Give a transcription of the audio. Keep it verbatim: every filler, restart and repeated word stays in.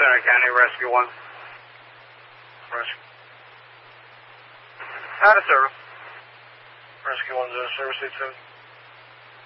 Center County, Rescue one. Rescue. Out of service. Rescue one's uh, service eight seven.